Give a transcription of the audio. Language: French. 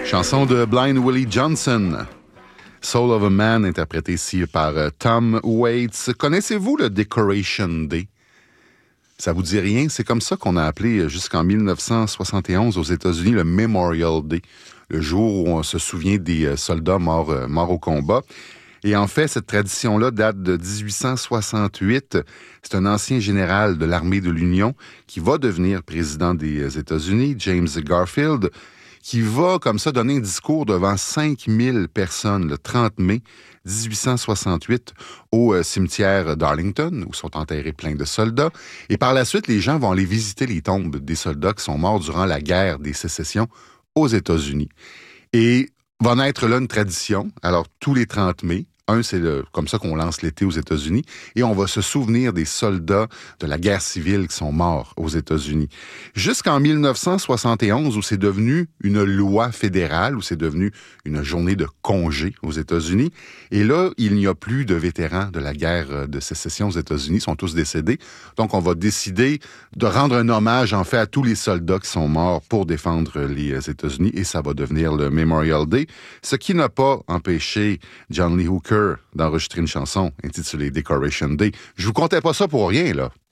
Chanson de Blind Willie Johnson. Soul of a Man, interprété ici par Tom Waits. Connaissez-vous le Decoration Day? Ça vous dit rien? C'est comme ça qu'on a appelé jusqu'en 1971 aux États-Unis le Memorial Day, le jour où on se souvient des soldats morts au combat. Et en fait, cette tradition-là date de 1868. C'est un ancien général de l'armée de l'Union qui va devenir président des États-Unis, James Garfield, qui va comme ça donner un discours devant 5000 personnes le 30 mai 1868 au cimetière d'Arlington, où sont enterrés plein de soldats. Et par la suite, les gens vont aller visiter les tombes des soldats qui sont morts durant la guerre des sécessions aux États-Unis. Et va naître là une tradition. Alors, tous les 30 mai, c'est comme ça qu'on lance l'été aux États-Unis, et on va se souvenir des soldats de la guerre civile qui sont morts aux États-Unis. Jusqu'en 1971, où c'est devenu une loi fédérale, où c'est devenu une journée de congé aux États-Unis. Et là, il n'y a plus de vétérans de la guerre de sécession aux États-Unis, ils sont tous décédés. Donc, on va décider de rendre un hommage, en fait, à tous les soldats qui sont morts pour défendre les États-Unis, et ça va devenir le Memorial Day, ce qui n'a pas empêché John Lee Hooker d'enregistrer une chanson intitulée Decoration Day. Je vous comptais pas ça pour rien, là.